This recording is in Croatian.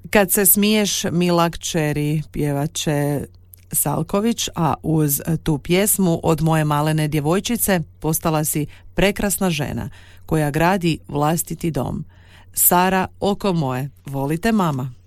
Kad se smiješ, mila kćeri, pjevaće Salković, a uz tu pjesmu od moje malene djevojčice postala si prekrasna žena koja gradi vlastiti dom. Sara, oko moje, volite mama.